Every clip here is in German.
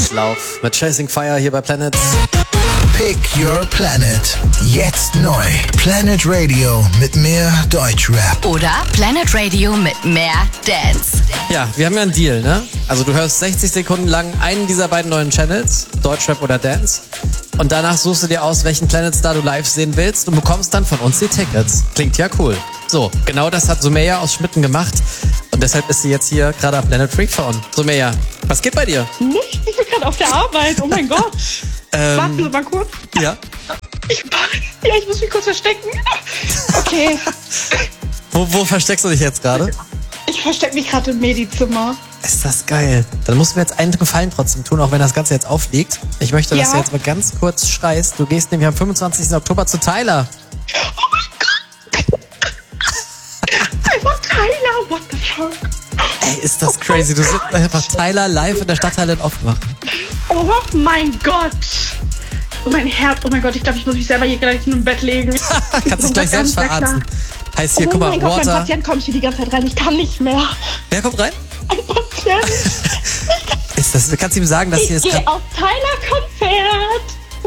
Lebenslauf mit Chasing Fire hier bei Planet. Pick Your Planet. Jetzt neu. Planet Radio mit mehr Deutschrap. Oder Planet Radio mit mehr Dance. Ja, wir haben ja einen Deal, ne? Also du hörst 60 Sekunden lang einen dieser beiden neuen Channels, Deutschrap oder Dance. Und danach suchst du dir aus, welchen Planet Star du live sehen willst und bekommst dann von uns die Tickets. Klingt ja cool. So, genau das hat Sumeya aus Schmitten gemacht. Und deshalb ist sie jetzt hier gerade auf Planet Freakphone. Sumeya, was geht bei dir? Nicht, ich bin gerade auf der Arbeit. Oh mein Gott. Warten Sie mal kurz. Ja. Ich muss mich kurz verstecken. Okay. Wo versteckst du dich jetzt gerade? Ich verstecke mich gerade im Medizimmer. Ist das geil. Dann musst du mir jetzt einen Gefallen trotzdem tun, auch wenn das Ganze jetzt aufliegt. Ich möchte, dass du jetzt mal ganz kurz schreist. Du gehst nämlich am 25. Oktober zu Tyler. Oh mein Gott. Einfach Tyler. What the fuck? Ey, ist das crazy. Du sitzt einfach Tyler live in der Stadthalle in Offenbach. Oh mein Gott. Oh mein Herz. Oh mein Gott, ich glaube, ich muss mich selber hier gleich in ein Bett legen. Kannst dich gleich selbst verarzten. Heißt hier, guck mal, mein Gott, Water. mein Patient kommt hier die ganze Zeit rein. Ich kann nicht mehr. Wer kommt rein? Ein Patient. Kannst du ihm sagen, dass Ich hier ist... gehe auf Tyler-Konzert.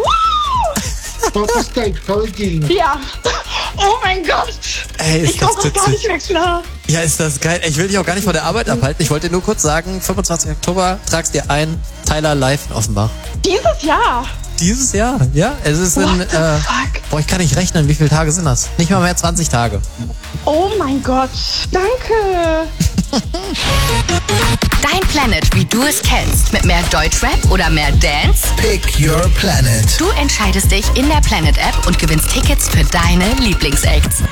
Ja. Oh mein Gott. Ey, ist Ich komme das gar nicht mehr klar. Ja, ist das geil. Ich will dich auch gar nicht von der Arbeit abhalten. Ich wollte dir nur kurz sagen, 25. Oktober, tragst dir ein, Tyler live in Offenbach. Dieses Jahr. Dieses Jahr, ja. Es ist What the fuck? Boah, ich kann nicht rechnen, wie viele Tage sind das? Nicht mal mehr 20 Tage. Oh mein Gott. Danke. Dein Planet, wie du es kennst. Mit mehr Deutschrap oder mehr Dance? Pick Your Planet. Du entscheidest dich in der Planet App und gewinnst Tickets für deine Lieblingsacts.